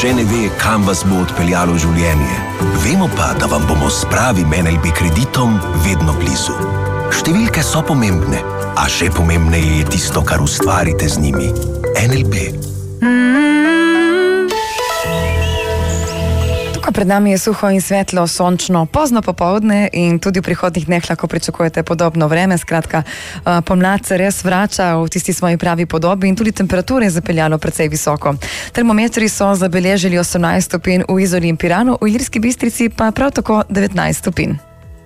Nihče ne ve, kam vas bo odpeljalo življenje. Vemo pa, da vam bomo s pravim NLB kreditom vedno blizu. Številke so pomembne, a še pomembneje je tisto, kar ustvarite z njimi. NLB. Pred nami je suho in svetlo, sončno, pozno popoldne in tudi v prihodnjih dneh lahko pričakujete podobno vreme. Skratka, pomlad se res vrača v tisti svoji pravi podobi in tudi temperature je zapeljalo precej visoko. Termometri so zabeležili 18 stopinj v Izoli in Piranu, v Ilirski Bistrici pa prav tako 19 stopinj.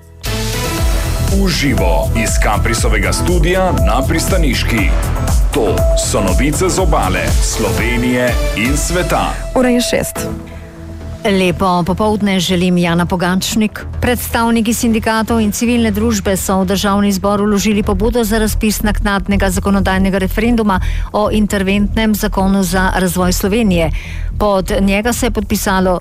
Uživo iz Kaprisovega studia na Pristaniški. To so novice z obale, Slovenije in sveta. Ura je 6. Lepo popoldne želim Jana Pogačnik. Predstavniki sindikatov in civilne družbe so v Državni zbor vložili pobudo za razpis naknadnega zakonodajnega referenduma o interventnem zakonu za razvoj Slovenije. Pod njega se je podpisalo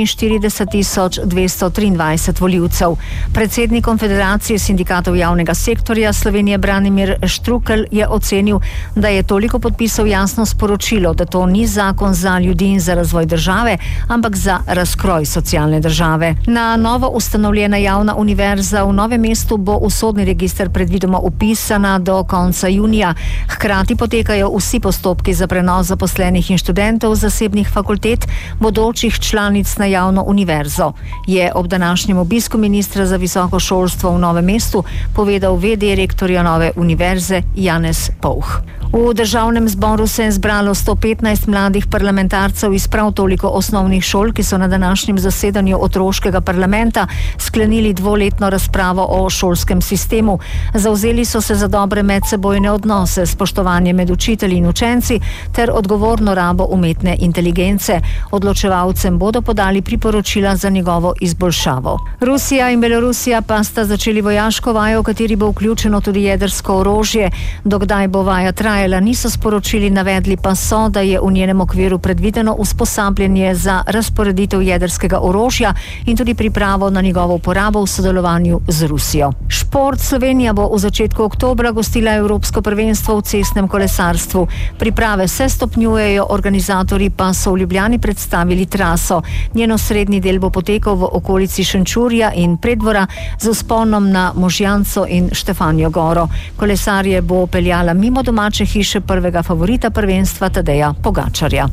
47.223 volivcev. Predsednik Konfederacije sindikatov javnega sektorja Slovenije Branimir Štrukelj je ocenil, da je toliko podpisov jasno sporočilo, da to ni zakon za ljudi in za razvoj države, ampak za razkroj socialne države. Na novo ustanovljena javna univerza v Novem mestu bo v sodni register predvidoma upisana do konca junija. Hkrati potekajo vsi postopki za prenos zaposlenih in študentov zasebnih fakultet, bodočih članic na javno univerzo, je ob današnjem obisku ministra za visoko šolstvo v Novem mestu povedal v.d. rektorja Nove univerze Janez Pouh. V Državnem zboru se je zbralo 115 mladih parlamentarcev iz prav toliko osnovnih šol, ki so na današnjem zasedanju otroškega parlamenta sklenili dvoletno razpravo o šolskem sistemu. Zavzeli so se za dobre medsebojne odnose, spoštovanje med učitelji in učenci ter odgovorno rabo umetne inteligence. Odločevalcem bodo podali priporočila za njegovo izboljšavo. Rusija in Belorusija pa sta začeli vojaško vajo, v kateri bo vključeno tudi jedrsko orožje. Dokdaj bo vaja trajala, niso sporočili, navedli pa so, da je v njenem okviru predvideno usposabljanje za razporeditev jedrskega orožja in tudi pripravo na njegovo uporabo v sodelovanju z Rusijo. Šport. Slovenija bo v začetku oktobra gostila Evropsko prvenstvo v cestnem kolesarstvu. Priprave se stopnjujejo, organizatorji pa so v Ljubljani predstavili traso. Njeno srednji del bo potekal v okolici Šenčurja in Preddvora z vzponom na Možjanco in Štefanjo goro. Kolesarje bo peljala mimo domače hiše prvega favorita prvenstva Tadeja Pogačarja.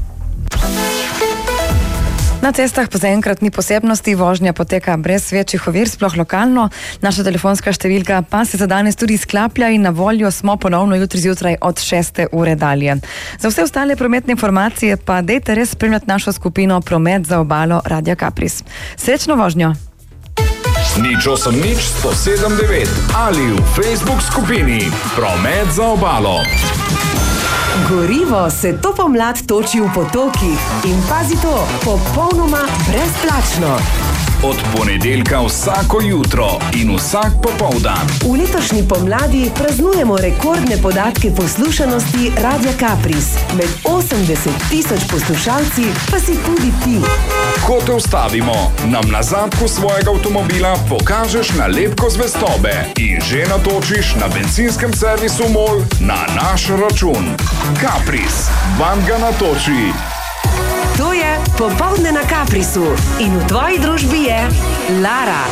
Na cestah pa zaenkrat ni posebnosti, vožnja poteka brez večjih ovir, sploh lokalno. Naša telefonska številka pa se za danes tudi sklaplja in na voljo smo ponovno jutri zjutraj od 6. ure dalje. Za vse ostale prometne informacije pa dejte res spremljati našo skupino Promet za obalo Radia Kapris. Srečno vožnjo! Nič 107.9 ali v Facebook skupini Promet za obalo. Gorivo se to pomlad toči v potokih in pazi to, popolnoma brezplačno. Od ponedeljka vsako jutro in vsak popoldan. V letošnji pomladi praznujemo rekordne podatke poslušanosti Radia Kapris. Med 80.000 poslušalci pa si tudi ti. Ko te ustavimo, nam na zadku svojega avtomobila pokažeš nalepko zvestobe in že natočiš na bencinskem servisu MOL na naš račun. Kapris, vam ga natoči. To je Popoldne na Kaprisu in v tvoji družbi je Lara.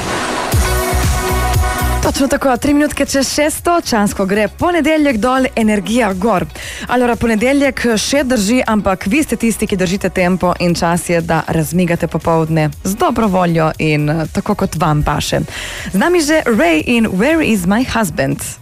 Točno tako, 3 minutke čez 6, čas, ko gre ponedeljek dol, energija gor. Alora, ponedeljek še drži, ampak vi ste tisti, ki držite tempo in čas je, da razmigate popoldne z dobro voljo in tako, kot vam paše. Z nami že Ray in Where is my husband?